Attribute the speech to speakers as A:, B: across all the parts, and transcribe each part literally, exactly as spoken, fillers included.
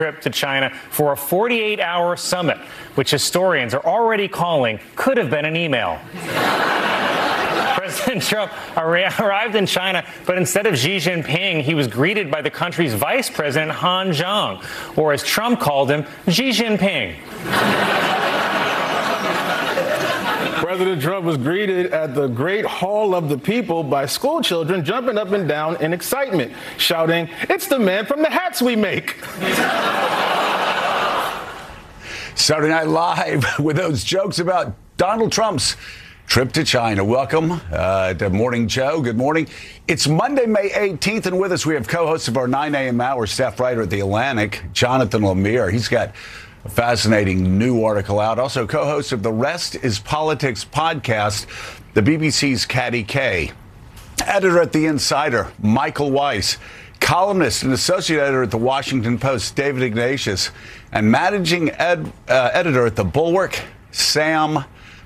A: trip to China for a forty-eight hour summit, which historians are already calling could have been an email. President Trump arrived in China, but instead of Xi Jinping, he was greeted by the country's vice president, Han Zhang, or as Trump called him, Xi Jinping.
B: President Trump was greeted at the Great Hall of the People by school children jumping up and down in excitement, shouting, "It's the man from the hats we make."
C: Saturday Night Live with those jokes about Donald Trump's trip to China. Welcome uh, to Morning Joe. Good morning. It's Monday, May eighteenth, and with us we have co-host of our nine a.m. hour, staff writer at The Atlantic, Jonathan Lemire. He's got a fascinating new article out. Also co-host of the Rest is Politics podcast, the B B C's Katty Kay. Editor at The Insider, Michael Weiss. Columnist and associate editor at The Washington Post, David Ignatius. And managing ed, uh, editor at The Bulwark, Sam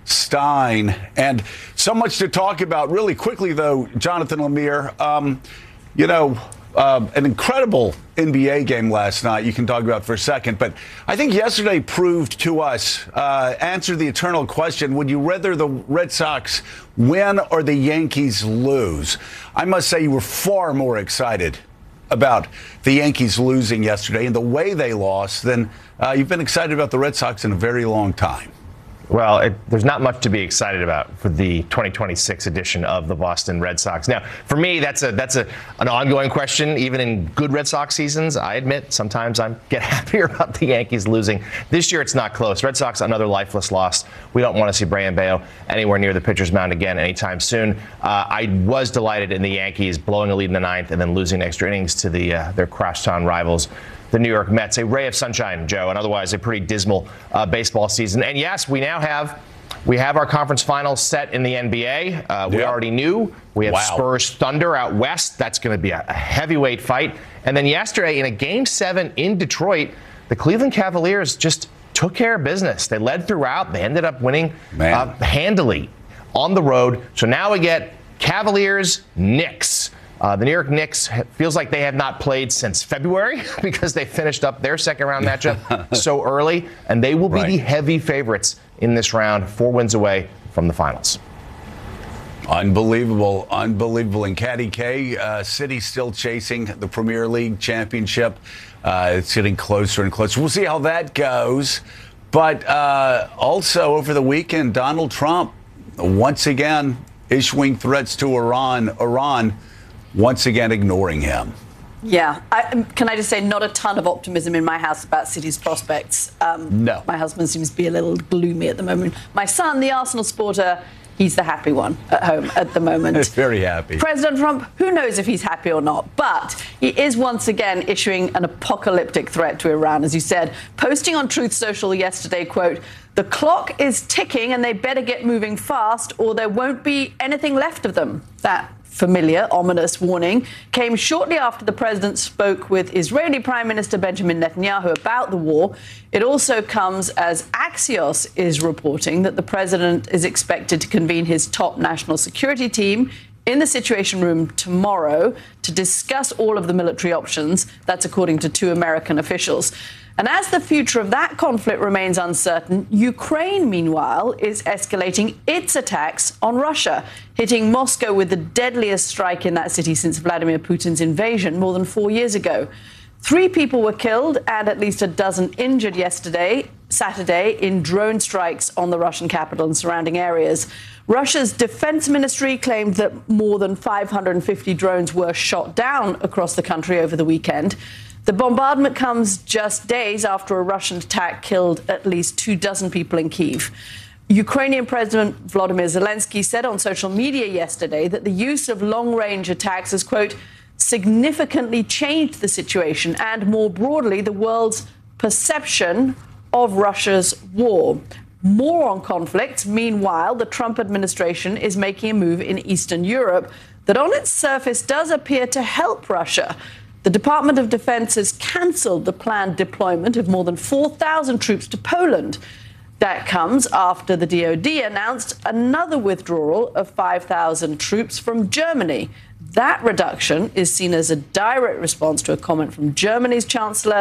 C: Stein. And so much to talk about. Really quickly, though, Jonathan Lemire, um, you know, uh, an incredible N B A game last night you can talk about for a second. But I think yesterday proved to us, uh, answered the eternal question, would you rather the Red Sox win or the Yankees lose? I must say you were far more excited about the Yankees losing yesterday and the way they lost than uh, you've been excited about the Red Sox in a very long time.
D: Well, it, there's not much to be excited about for the twenty twenty-six edition of the Boston Red Sox. Now, for me, that's a that's a an ongoing question. Even in good Red Sox seasons, I admit sometimes I get happier about the Yankees losing. This year, it's not close. Red Sox, another lifeless loss. We don't want to see Brayan Bello anywhere near the pitcher's mound again anytime soon. Uh, I was delighted in the Yankees blowing a lead in the ninth and then losing extra innings to the uh, their crosstown rivals, the New York Mets. A ray of sunshine, Joe, and otherwise a pretty dismal uh, baseball season. And yes, we now have we have our conference finals set in the N B A. Uh, we yep. already knew. We have wow. Spurs Thunder out west. That's going to be a, a heavyweight fight. And then yesterday in a game seven in Detroit, the Cleveland Cavaliers just took care of business. They led throughout. They ended up winning uh, handily on the road. So now we get Cavaliers, Knicks. Uh, the New York Knicks feels like they have not played since February because they finished up their second round matchup so early, and they will be right. the heavy favorites in this round, four wins away from the finals.
C: Unbelievable, unbelievable. And Katty Kay, uh, City still chasing the Premier League championship. Uh, it's getting closer and closer. We'll see how that goes. But uh, also over the weekend, Donald Trump once again issuing threats to Iran. Iran once again ignoring him.
E: Yeah. I, can I just say, not a ton of optimism in my house about City's prospects. Um,
C: no.
E: My husband seems to be a little gloomy at the moment. My son, the Arsenal supporter, he's the happy one at home at the moment.
C: Very happy.
E: President Trump, who knows if he's happy or not, but he is once again issuing an apocalyptic threat to Iran, as you said, posting on Truth Social yesterday, quote, "The clock is ticking and they better get moving fast or there won't be anything left of them." That familiar, ominous warning came shortly after the president spoke with Israeli Prime Minister Benjamin Netanyahu about the war. It also comes as Axios is reporting that the president is expected to convene his top national security team in the Situation Room tomorrow to discuss all of the military options. That's according to two American officials. And as the future of that conflict remains uncertain, Ukraine, meanwhile, is escalating its attacks on Russia, hitting Moscow with the deadliest strike in that city since Vladimir Putin's invasion more than four years ago. Three people were killed and at least a dozen injured yesterday, Saturday, in drone strikes on the Russian capital and surrounding areas. Russia's defense ministry claimed that more than five hundred fifty drones were shot down across the country over the weekend. The bombardment comes just days after a Russian attack killed at least two dozen people in Kyiv. Ukrainian President Volodymyr Zelensky said on social media yesterday that the use of long-range attacks has, quote, significantly changed the situation and, more broadly, the world's perception of Russia's war. More on conflicts. Meanwhile, the Trump administration is making a move in Eastern Europe that on its surface does appear to help Russia. The Department of Defense has cancelled the planned deployment of more than four thousand troops to Poland. That comes after the D O D announced another withdrawal of five thousand troops from Germany. That reduction is seen as a direct response to a comment from Germany's Chancellor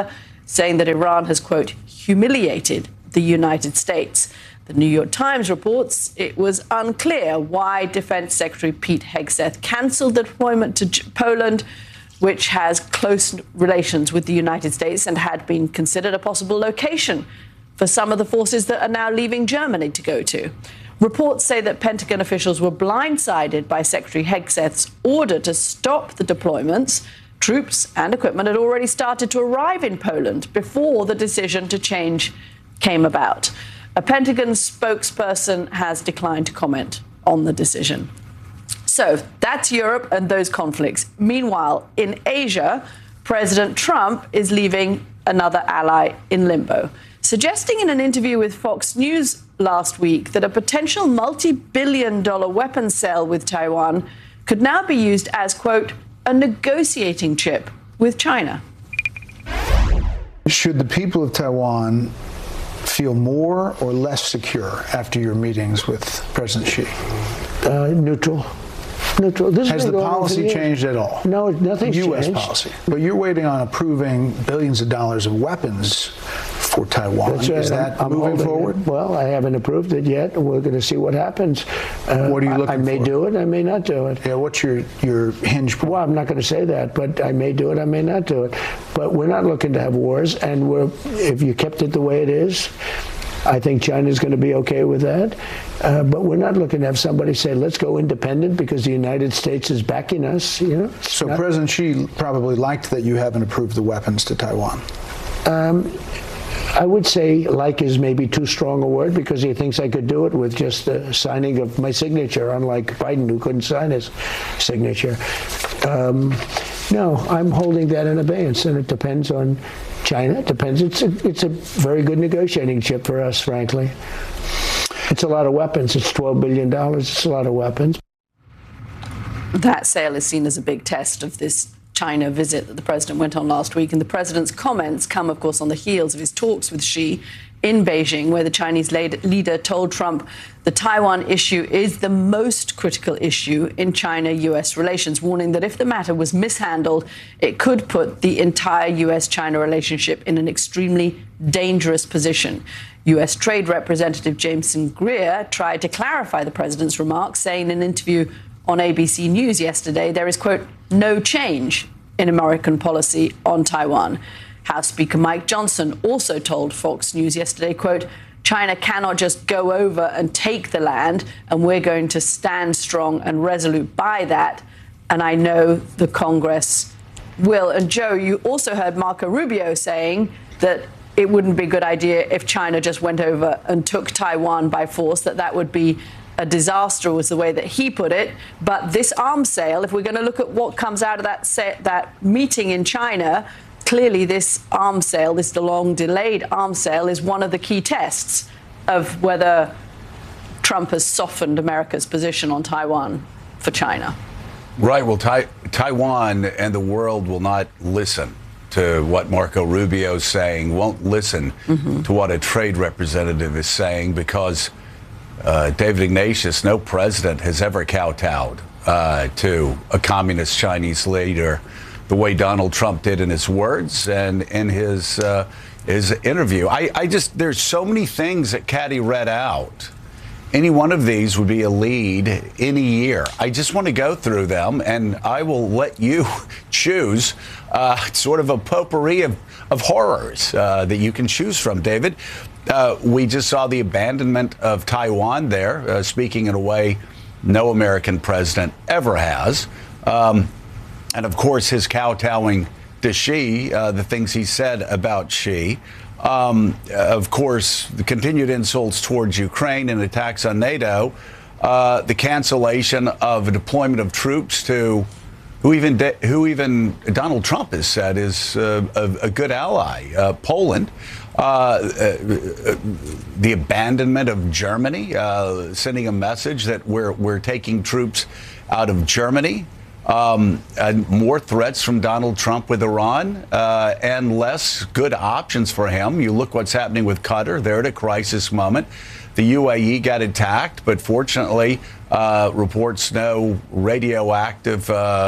E: saying that Iran has, quote, humiliated the United States. The New York Times reports it was unclear why Defense Secretary Pete Hegseth cancelled the deployment to Poland, which has close relations with the United States and had been considered a possible location for some of the forces that are now leaving Germany to go to. Reports say that Pentagon officials were blindsided by Secretary Hegseth's order to stop the deployments. Troops and equipment had already started to arrive in Poland before the decision to change came about. A Pentagon spokesperson has declined to comment on the decision. So that's Europe and those conflicts. Meanwhile, in Asia, President Trump is leaving another ally in limbo, suggesting in an interview with Fox News last week that a potential multi-billion dollar weapons sale with Taiwan could now be used as, quote, a negotiating chip with China.
F: Should the people of Taiwan feel more or less secure after your meetings with President Xi?
G: Uh, neutral. Neutral. This
F: has
G: has
F: the policy changed at all?
G: No, nothing's
F: U S
G: changed.
F: policy. But you're waiting on approving billions of dollars of weapons for Taiwan.
G: That's right.
F: Is that
G: I'm, I'm
F: moving forward?
G: It. Well, I haven't approved it yet. We're going to see what happens.
F: Uh, what are you looking
G: I, I may
F: for?
G: do it. I may not do it.
F: Yeah. What's your your hinge point?
G: Well, I'm not going to say that, but I may do it. I may not do it. But we're not looking to have wars. And we're if you kept it the way it is, I think China's going to be okay with that. Uh, but we're not looking to have somebody say, let's go independent because the United States is backing us. You know.
F: So
G: not,
F: President Xi probably liked that you haven't approved the weapons to Taiwan.
G: Um, I would say like is maybe too strong a word because he thinks I could do it with just the signing of my signature, unlike Biden who couldn't sign his signature. Um, no, I'm holding that in abeyance, and it depends on China. It depends. It's a, it's a very good negotiating chip for us, frankly. It's a lot of weapons. It's twelve billion dollars. It's a lot of weapons.
E: That sale is seen as a big test of this China visit that the president went on last week. And the president's comments come, of course, on the heels of his talks with Xi in Beijing, where the Chinese leader told Trump the Taiwan issue is the most critical issue in China-U S relations, warning that if the matter was mishandled, it could put the entire U S-China relationship in an extremely dangerous position. U S Trade Representative Jameson Greer tried to clarify the president's remarks, saying in an interview on A B C News yesterday, there is, quote, no change in American policy on Taiwan. House Speaker Mike Johnson also told Fox News yesterday, quote, China cannot just go over and take the land, and we're going to stand strong and resolute by that. And I know the Congress will. And Joe, you also heard Marco Rubio saying that it wouldn't be a good idea if China just went over and took Taiwan by force, that that would be a disaster, was the way that he put it. But this arms sale, if we're going to look at what comes out of that sa- that meeting in China, clearly this arms sale, this long-delayed arms sale, is one of the key tests of whether Trump has softened America's position on Taiwan for China.
C: Right. Well, tai- Taiwan and the world will not listen to what Marco Rubio is saying, won't listen mm-hmm. to what a trade representative is saying, because uh, David Ignatius, no president has ever kowtowed uh, to a communist Chinese leader the way Donald Trump did in his words and in his uh, his interview. I, I just, there's so many things that Caddy read out. Any one of these would be a lead in a year. I just want to go through them, and I will let you choose uh, sort of a potpourri of, of horrors uh, that you can choose from, David. Uh, we just saw the abandonment of Taiwan there, uh, speaking in a way no American president ever has. Um, and, of course, his kowtowing to Xi, uh, the things he said about Xi. Um, of course, the continued insults towards Ukraine and attacks on NATO, uh, the cancellation of a deployment of troops to who even de- who even Donald Trump has said is uh, a, a good ally, uh, Poland, uh, uh, the abandonment of Germany, uh, sending a message that we're we're taking troops out of Germany. Um, and more threats from Donald Trump with Iran uh, and less good options for him. You look what's happening with Qatar. They're at a crisis moment. The U A E got attacked, but fortunately, uh, reports no radioactive uh,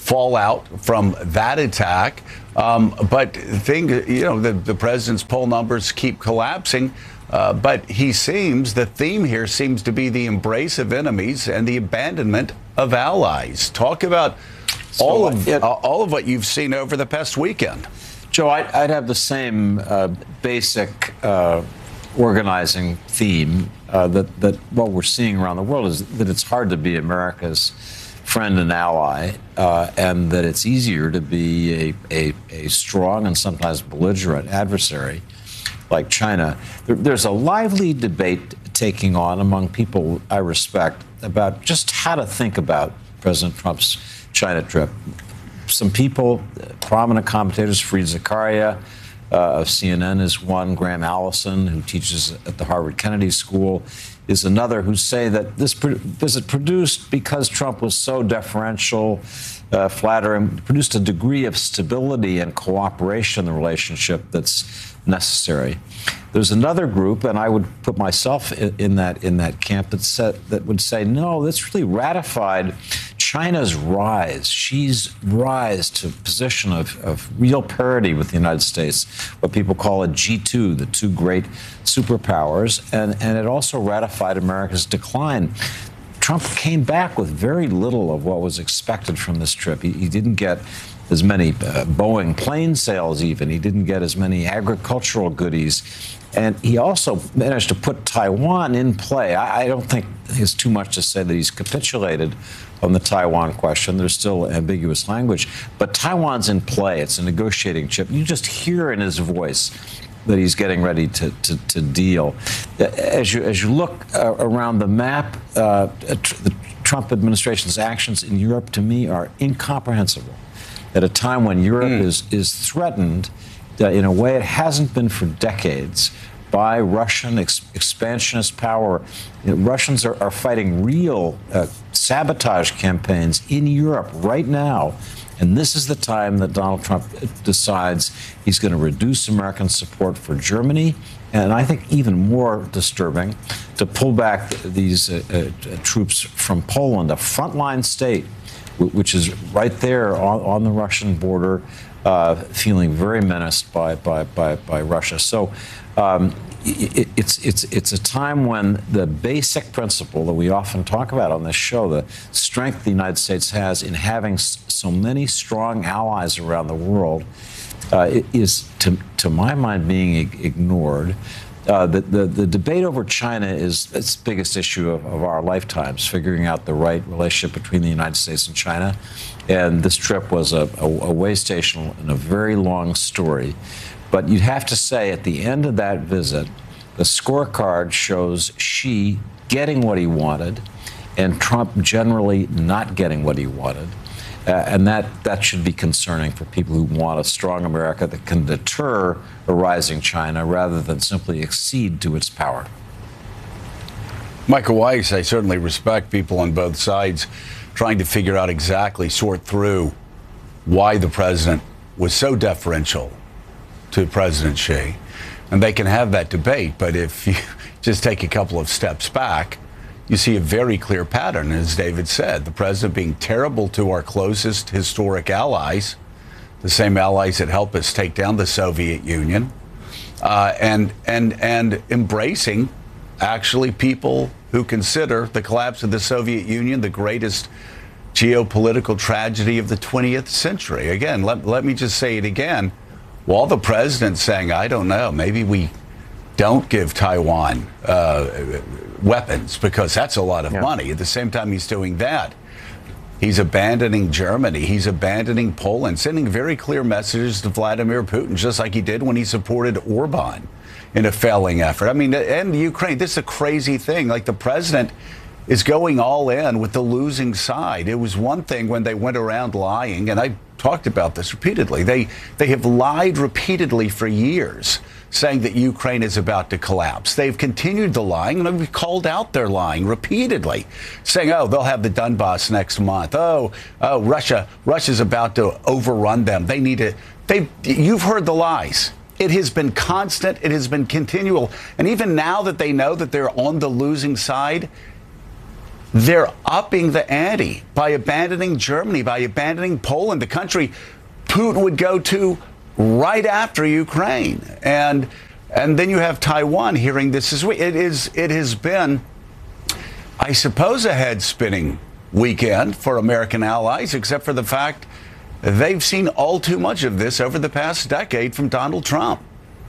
C: fallout from that attack. Um, but thing, you know, the, the president's poll numbers keep collapsing. Uh, but he seems, the theme here seems to be the embrace of enemies and the abandonment of allies. Talk about
H: so
C: all of
H: it,
C: uh, all of what you've seen over the past weekend.
H: Joe, I'd, I'd have the same uh, basic uh, organizing theme uh, that, that what we're seeing around the world is that it's hard to be America's friend and ally, uh, and that it's easier to be a, a, a strong and sometimes belligerent adversary like China. There, there's a lively debate taking on among people I respect about just how to think about President Trump's China trip. Some people, prominent commentators, Fareed Zakaria uh, of C N N is one, Graham Allison, who teaches at the Harvard Kennedy School, is another, who say that this visit produced, because Trump was so deferential, uh, flattering, produced a degree of stability and cooperation in the relationship that's necessary. There's another group, and I would put myself in, in that in that camp, that said, that would say, no, this really ratified China's rise. She's rise to a position of, of real parity with the United States, what people call a G two, the two great superpowers, and, and it also ratified America's decline. Trump came back with very little of what was expected from this trip. He, he didn't get as many uh, Boeing plane sales even. He didn't get as many agricultural goodies. And he also managed to put Taiwan in play. I, I don't think it's too much to say that he's capitulated on the Taiwan question. There's still ambiguous language. But Taiwan's in play. It's a negotiating chip. You just hear in his voice that he's getting ready to, to, to deal. As you, as you look uh, around the map, uh, the Trump administration's actions in Europe, to me, are incomprehensible. At a time when Europe mm. is, is threatened uh, in a way it hasn't been for decades by Russian ex expansionist power. You know, Russians are, are fighting real uh, sabotage campaigns in Europe right now. And this is the time that Donald Trump decides he's going to reduce American support for Germany. And I think even more disturbing, to pull back these uh, uh, troops from Poland, a frontline state, which is right there on, on the Russian border, uh, feeling very menaced by by by, by Russia. So um, it, it's it's it's a time when the basic principle that we often talk about on this show, the strength the United States has in having so many strong allies around the world, uh, is, to to my mind, being ignored. Uh, the, the, the debate over China is its biggest issue of, of our lifetimes, figuring out the right relationship between the United States and China. And this trip was a, a, a way station in a very long story. But you'd have to say at the end of that visit, the scorecard shows Xi getting what he wanted and Trump generally not getting what he wanted. Uh, and that, that should be concerning for people who want a strong America that can deter a rising China rather than simply accede to its power.
C: Michael Weiss, I certainly respect people on both sides trying to figure out exactly, sort through why the president was so deferential to President Xi. And they can have that debate, but if you just take a couple of steps back, you see a very clear pattern, as David said, the president being terrible to our closest historic allies, the same allies that helped us take down the Soviet Union, uh, and, and, and embracing actually people who consider the collapse of the Soviet Union the greatest geopolitical tragedy of the twentieth century. Again, let, let me just say it again. While the president's saying, I don't know, maybe we don't give Taiwan uh, weapons because that's a lot of yeah. money. At the same time he's doing that, he's abandoning Germany. He's abandoning Poland, sending very clear messages to Vladimir Putin, just like he did when he supported Orban in a failing effort. I mean, and Ukraine, this is a crazy thing. Like, the president is going all in with the losing side. It was one thing when they went around lying, and I talked about this repeatedly. They, they have lied repeatedly for years, saying that Ukraine is about to collapse. They've continued the lying, and we've called out their lying repeatedly, saying, oh, they'll have the Donbass next month. Oh, oh, Russia, Russia's about to overrun them. They need to, they, you've heard the lies. It has been constant. It has been continual. And even now that they know that they're on the losing side, they're upping the ante by abandoning Germany, by abandoning Poland, the country Putin would go to right after Ukraine. And and then you have Taiwan hearing this as well. It is it has been, I suppose, a head-spinning weekend for American allies, except for the fact they've seen all too much of this over the past decade from Donald Trump.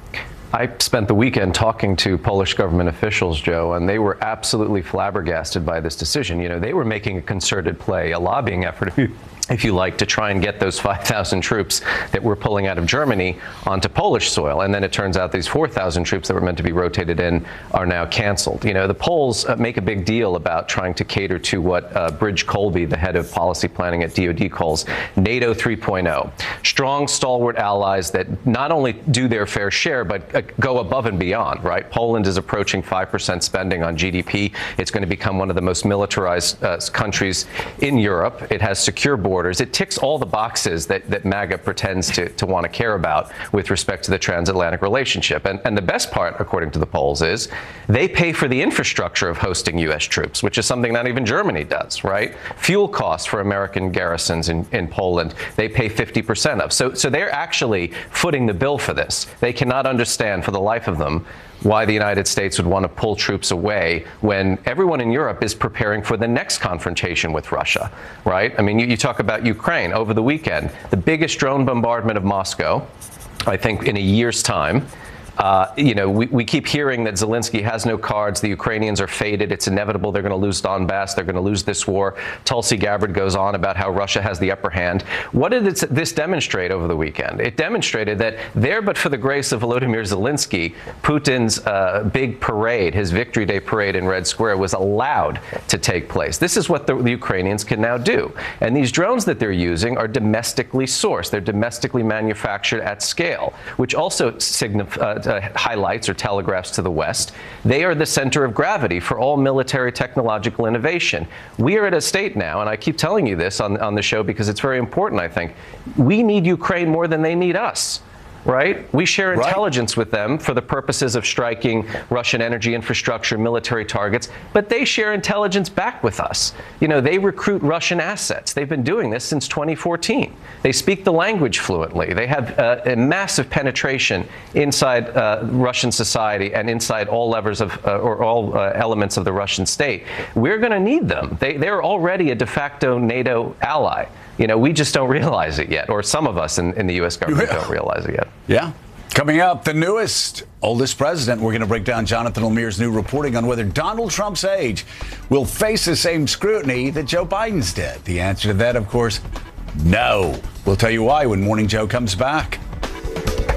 I: I spent the weekend talking to Polish government officials, Joe, and they were absolutely flabbergasted by this decision. You know, they were making a concerted play, a lobbying effort, if you like, to try and get those five thousand troops that we're pulling out of Germany onto Polish soil. And then it turns out these four thousand troops that were meant to be rotated in are now canceled. You know, the Poles uh, make a big deal about trying to cater to what uh, Bridge Colby, the head of policy planning at D O D, calls NATO three point oh. Strong, stalwart allies that not only do their fair share, but uh, go above and beyond, right? Poland is approaching five percent spending on G D P. It's going to become one of the most militarized uh, countries in Europe. It has secure borders. It ticks all the boxes that, that MAGA pretends to, to want to care about with respect to the transatlantic relationship. And, and the best part, according to the polls, is they pay for the infrastructure of hosting U S troops, which is something not even Germany does, right? Fuel costs for American garrisons in, in Poland, they pay fifty percent of. So, so they're actually footing the bill for this. They cannot understand for the life of them why the United States would want to pull troops away when everyone in Europe is preparing for the next confrontation with Russia, right? I mean, you, you talk about Ukraine over the weekend, the biggest drone bombardment of Moscow, I think, in a year's time. Uh, you know, we, we keep hearing that Zelensky has no cards. The Ukrainians are faded. It's inevitable they're going to lose Donbass. They're going to lose this war. Tulsi Gabbard goes on about how Russia has the upper hand. What did it, this demonstrate over the weekend? It demonstrated that there, but for the grace of Volodymyr Zelensky, Putin's uh, big parade, his Victory Day parade in Red Square, was allowed to take place. This is what the, the Ukrainians can now do. And these drones that they're using are domestically sourced. They're domestically manufactured at scale, which also signifies uh, Uh, highlights or telegraphs to the West. They are the center of gravity for all military technological innovation. We are at a state now, and I keep telling you this on, on the show because it's very important, I think. We need Ukraine more than they need us. Right? We share intelligence right. with them for the purposes of striking Russian energy infrastructure, military targets, but they share intelligence back with us. You know, they recruit Russian assets. They've been doing this since twenty fourteen. They speak the language fluently. They have uh, a massive penetration inside uh, Russian society and inside all levers of, uh, or all uh, elements of the Russian state. We're going to need them. They, they're already a de facto NATO ally. You know, we just don't realize it yet, or some of us in, in the U S government don't realize it yet.
C: Yeah. Coming up, the newest, oldest president. We're going to break down Jonathan Almir's new reporting on whether Donald Trump's age will face the same scrutiny that Joe Biden's did. The answer to that, of course, no. We'll tell you why when Morning Joe comes back.